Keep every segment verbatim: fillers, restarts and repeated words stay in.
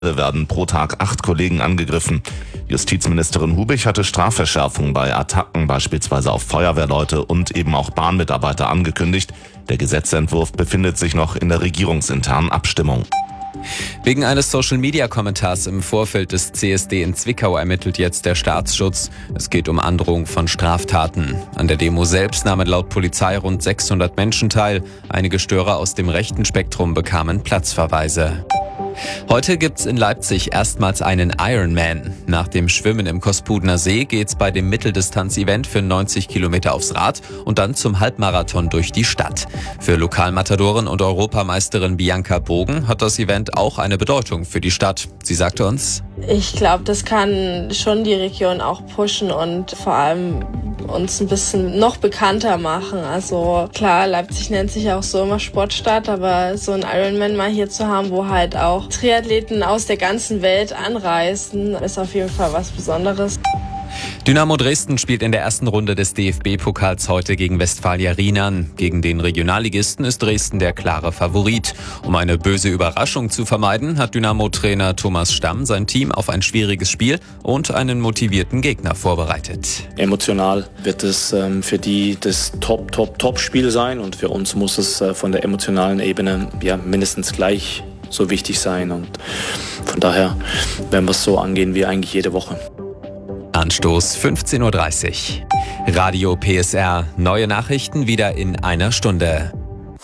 werden pro Tag acht Kollegen angegriffen. Justizministerin Hubich hatte Strafverschärfungen bei Attacken beispielsweise auf Feuerwehrleute und eben auch Bahnmitarbeiter angekündigt. Der Gesetzentwurf befindet sich noch in der regierungsinternen Abstimmung. Wegen eines Social-Media-Kommentars im Vorfeld des C S D in Zwickau ermittelt jetzt der Staatsschutz. Es geht um Androhung von Straftaten. An der Demo selbst nahmen laut Polizei rund sechshundert Menschen teil. Einige Störer aus dem rechten Spektrum bekamen Platzverweise. Heute gibt's in Leipzig erstmals einen Ironman. Nach dem Schwimmen im Kospudener See geht's bei dem Mitteldistanz-Event für neunzig Kilometer aufs Rad und dann zum Halbmarathon durch die Stadt. Für Lokalmatadorin und Europameisterin Bianca Bogen hat das Event auch eine Bedeutung für die Stadt. Sie sagte uns: Ich glaube, das kann schon die Region auch pushen und vor allem uns ein bisschen noch bekannter machen. Also klar, Leipzig nennt sich auch so immer Sportstadt, aber so ein Ironman mal hier zu haben, wo halt auch Triathleten aus der ganzen Welt anreisen, ist auf jeden Fall was Besonderes. Dynamo Dresden spielt in der ersten Runde des D F B-Pokals heute gegen Westfalia Rienan. Gegen den Regionalligisten ist Dresden der klare Favorit. Um eine böse Überraschung zu vermeiden, hat Dynamo-Trainer Thomas Stamm sein Team auf ein schwieriges Spiel und einen motivierten Gegner vorbereitet. Emotional wird es ähm, für die das Top, Top, Top-Spiel sein und für uns muss es äh, von der emotionalen Ebene ja, mindestens gleich so wichtig sein. Und von daher werden wir es so angehen wie eigentlich jede Woche. Anstoß fünfzehn Uhr dreißig. Radio P S R. Neue Nachrichten wieder in einer Stunde.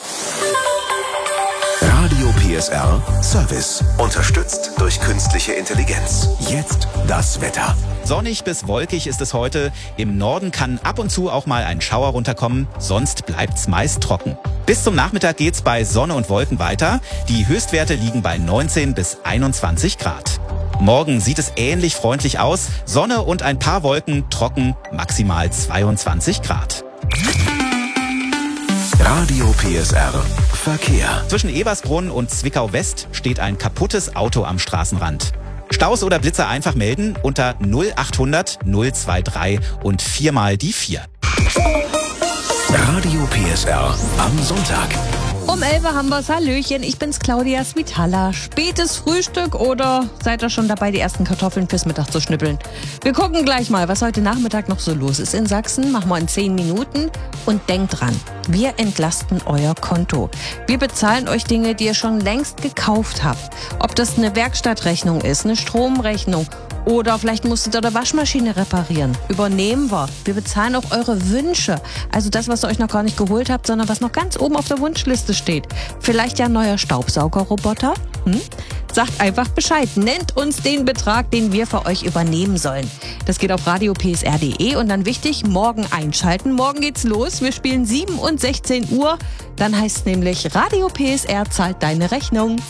Radio P S R Service. Unterstützt durch künstliche Intelligenz. Jetzt das Wetter. Sonnig bis wolkig ist es heute. Im Norden kann ab und zu auch mal ein Schauer runterkommen, sonst bleibt's meist trocken. Bis zum Nachmittag geht's bei Sonne und Wolken weiter. Die Höchstwerte liegen bei neunzehn bis einundzwanzig Grad. Morgen sieht es ähnlich freundlich aus. Sonne und ein paar Wolken, trocken, maximal zweiundzwanzig Grad. Radio P S R Verkehr. Zwischen Ebersbrunn und Zwickau West steht ein kaputtes Auto am Straßenrand. Staus oder Blitzer einfach melden unter null achthundert null drei drei und viermal die vier. Radio P S R am Sonntag. Um elf Uhr haben wir's. Hallöchen, ich bin's, Claudia Svitala. Spätes Frühstück oder seid ihr schon dabei, die ersten Kartoffeln fürs Mittag zu schnippeln? Wir gucken gleich mal, was heute Nachmittag noch so los ist in Sachsen. Machen wir in zehn Minuten. Und denkt dran, wir entlasten euer Konto. Wir bezahlen euch Dinge, die ihr schon längst gekauft habt. Ob das eine Werkstattrechnung ist, eine Stromrechnung oder vielleicht musstet ihr eure Waschmaschine reparieren. Übernehmen wir. Wir bezahlen auch eure Wünsche. Also das, was ihr euch noch gar nicht geholt habt, sondern was noch ganz oben auf der Wunschliste steht. Vielleicht ja ein neuer Staubsaugerroboter? Hm? Sagt einfach Bescheid. Nennt uns den Betrag, den wir für euch übernehmen sollen. Das geht auf radio p s r punkt d e und dann wichtig, morgen einschalten. Morgen geht's los. Wir spielen sieben und sechzehn Uhr. Dann heißt es nämlich, Radio P S R zahlt deine Rechnung.